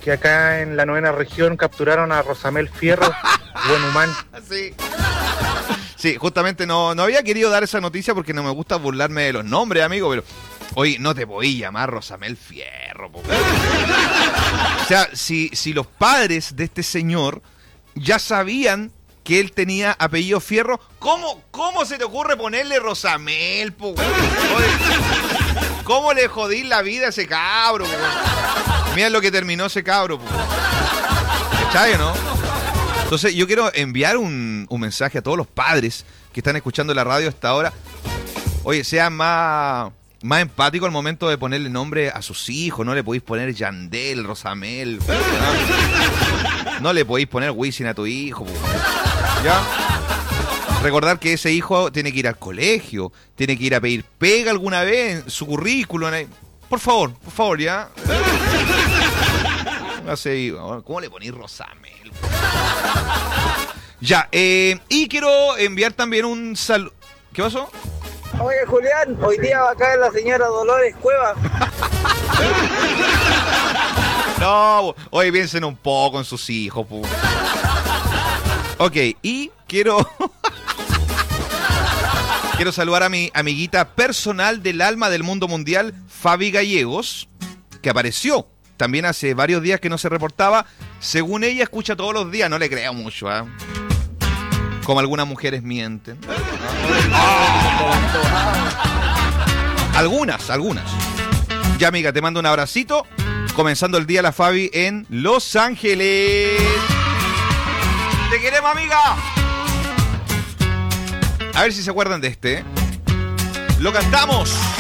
que acá en la 9ª región capturaron a Rosamel Fierro, buen humano. Sí. Sí, justamente no había querido dar esa noticia porque no me gusta burlarme de los nombres, amigo, pero hoy no te podí llamar Rosamel Fierro. O sea, si los padres de este señor ya sabían que él tenía apellido Fierro, ¿cómo se te ocurre ponerle Rosamel, po? Oye, ¿cómo le jodí la vida a ese cabro, po? Mira lo que terminó ese cabro, po. ¿Cachai, no? Entonces yo quiero enviar un mensaje a todos los padres que están escuchando la radio hasta ahora. Oye, sean más empáticos al momento de ponerle nombre a sus hijos. No le podéis poner Yandel, Rosamel. No le podéis poner Wisin a tu hijo. ¿Ya? Recordar que ese hijo tiene que ir al colegio, tiene que ir a pedir pega alguna vez en su currículum. Por favor, ¿ya? ¿Cómo le ponéis Rosamel? Ya, y quiero enviar también un saludo. ¿Qué pasó? Oye, Julián, hoy día va a caer la señora Dolores Cueva. No, oye, piensen un poco en sus hijos, pu. Ok, y quiero saludar a mi amiguita personal del alma del mundo mundial, Fabi Gallegos, que apareció también hace varios días que no se reportaba. Según ella, escucha todos los días. No le creo mucho, ¿eh? Como algunas mujeres mienten. Algunas. Ya, amiga, te mando un abracito. Comenzando el día la Fabi en Los Ángeles. ¡Te queremos, amiga! A ver si se acuerdan de este. ¡Lo cantamos!